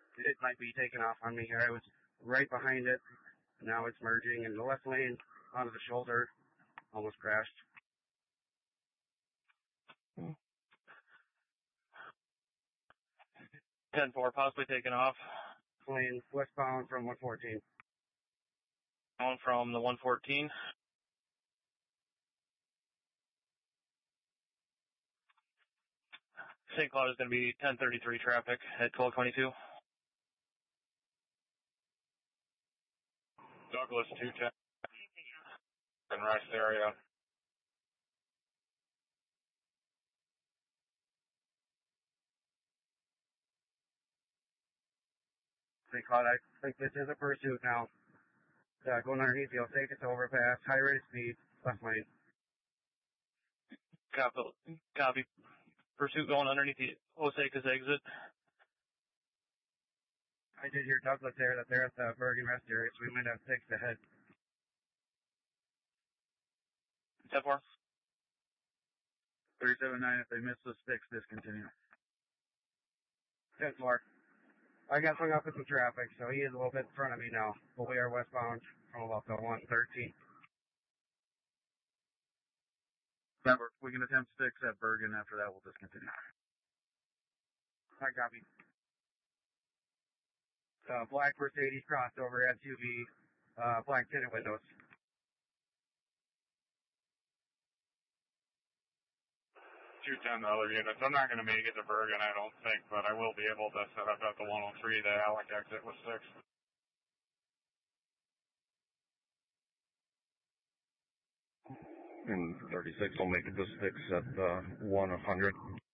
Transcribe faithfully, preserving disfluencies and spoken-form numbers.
It might be taking off on me here. I was right behind it. Now it's merging in the left lane onto the shoulder. Almost crashed. ten four, possibly taking off. Plane westbound from one fourteen. Going from the one fourteen. Saint Cloud is going to be ten thirty-three traffic at twelve twenty-two. Douglas two ten. In rest area. Saint Cloud, I think this is a pursuit now. Uh, going underneath the Osaka overpass, high rate of speed, left lane. Copy. Copy. Pursuit going underneath the Osaka's exit. I did hear Douglas there that they're at the Bergen rest area, so we might have six ahead. ten four. three seven nine, if they miss the six, discontinue. ten four. I got hung up with some traffic, so he is a little bit in front of me now, but we are westbound from about the one thirteen. Remember, we can attempt six at Bergen. After that, we'll discontinue. I copy. Uh, black Mercedes crossover S U V, uh, black tinted windows. two ten, the other units. I'm not going to make it to Bergen, I don't think, but I will be able to set up at the one oh three, the Alec exit with six. And thirty-six will make it to six at uh, one hundred.